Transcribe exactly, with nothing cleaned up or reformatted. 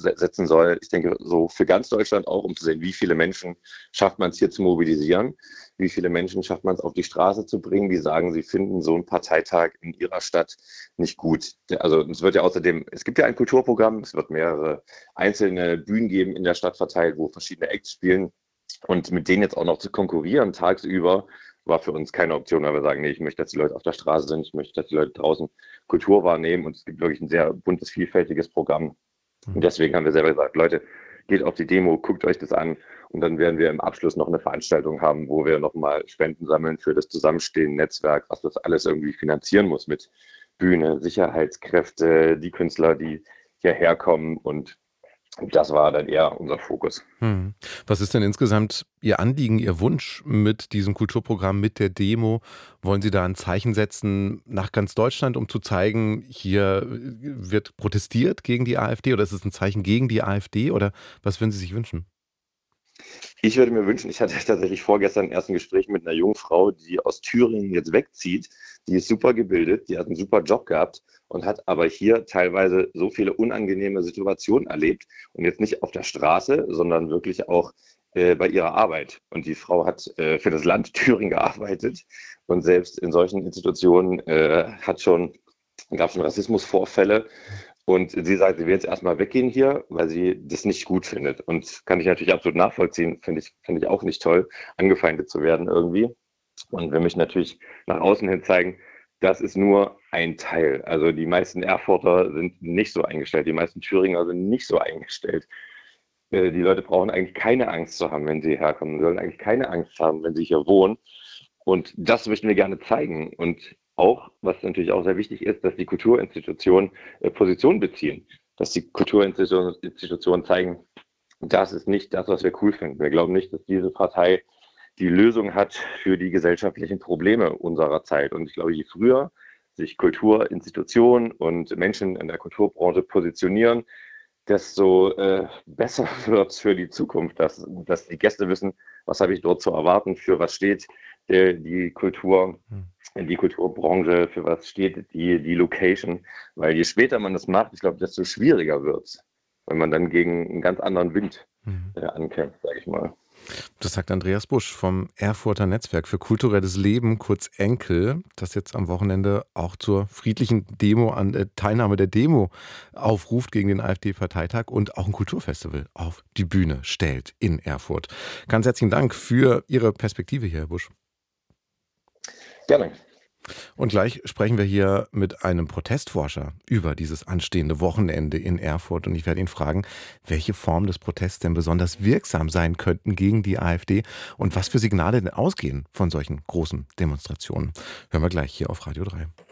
se- setzen soll. Ich denke, so für ganz Deutschland auch, um zu sehen, wie viele Menschen schafft man es hier zu mobilisieren, wie viele Menschen schafft man es auf die Straße zu bringen, die sagen, sie finden so einen Parteitag in ihrer Stadt nicht gut. Also es wird ja außerdem, es gibt ja ein Kulturprogramm, es wird mehrere einzelne Bühnen geben in der Stadt verteilt, wo verschiedene Acts spielen. Und mit denen jetzt auch noch zu konkurrieren tagsüber, war für uns keine Option, weil wir sagen, nee, ich möchte, dass die Leute auf der Straße sind, ich möchte, dass die Leute draußen Kultur wahrnehmen und es gibt wirklich ein sehr buntes, vielfältiges Programm. Und Mhm. deswegen haben wir selber gesagt, Leute, geht auf die Demo, guckt euch das an und dann werden wir im Abschluss noch eine Veranstaltung haben, wo wir nochmal Spenden sammeln für das Zusammenstehen, Netzwerk, was das alles irgendwie finanzieren muss mit Bühne, Sicherheitskräfte, die Künstler, die hierher kommen und das war dann eher unser Fokus. Mhm. Was ist denn insgesamt Ihr Anliegen, Ihr Wunsch mit diesem Kulturprogramm, mit der Demo? Wollen Sie da ein Zeichen setzen nach ganz Deutschland, um zu zeigen, hier äh, wird protestiert gegen die AfD oder ist es ein Zeichen gegen die AfD oder was würden Sie sich wünschen? Ich würde mir wünschen, ich hatte tatsächlich vorgestern erst ein Gespräch mit einer jungen Frau, die aus Thüringen jetzt wegzieht. Die ist super gebildet, die hat einen super Job gehabt und hat aber hier teilweise so viele unangenehme Situationen erlebt. Und jetzt nicht auf der Straße, sondern wirklich auch äh, bei ihrer Arbeit. Und die Frau hat äh, für das Land Thüringen gearbeitet und selbst in solchen Institutionen äh, hat schon, gab schon Rassismusvorfälle. Und sie sagt, sie will jetzt erstmal weggehen hier, weil sie das nicht gut findet. Und kann ich natürlich absolut nachvollziehen, finde ich, finde ich auch nicht toll, angefeindet zu werden irgendwie. Und wir möchten natürlich nach außen hin zeigen, das ist nur ein Teil. Also die meisten Erfurter sind nicht so eingestellt, die meisten Thüringer sind nicht so eingestellt. Äh, Die Leute brauchen eigentlich keine Angst zu haben, wenn sie herkommen. Sie sollen eigentlich keine Angst haben, wenn sie hier wohnen. Und das möchten wir gerne zeigen. Und auch, was natürlich auch sehr wichtig ist, dass die Kulturinstitutionen äh, Position beziehen. Dass die Kulturinstitutionen Institutionen zeigen, das ist nicht das, was wir cool finden. Wir glauben nicht, dass diese Partei die Lösung hat für die gesellschaftlichen Probleme unserer Zeit. Und ich glaube, je früher sich Kulturinstitutionen und Menschen in der Kulturbranche positionieren, desto äh, besser wird es für die Zukunft, dass, dass die Gäste wissen, was habe ich dort zu erwarten, für was steht der, die Kultur, Hm. die Kulturbranche, für was steht die, die Location. Weil je später man das macht, ich glaube, desto schwieriger wird es, wenn man dann gegen einen ganz anderen Wind Mhm. äh, ankämpft, sage ich mal. Das sagt Andreas Busch vom Erfurter Netzwerk für kulturelles Leben, kurz Enkel, das jetzt am Wochenende auch zur friedlichen Demo an äh, Teilnahme der Demo aufruft gegen den AfD-Parteitag und auch ein Kulturfestival auf die Bühne stellt in Erfurt. Ganz herzlichen Dank für Ihre Perspektive hier, Herr Busch. Gerne. Und gleich sprechen wir hier mit einem Protestforscher über dieses anstehende Wochenende in Erfurt. Und ich werde ihn fragen, welche Formen des Protests denn besonders wirksam sein könnten gegen die AfD und was für Signale denn ausgehen von solchen großen Demonstrationen. Hören wir gleich hier auf Radio drei.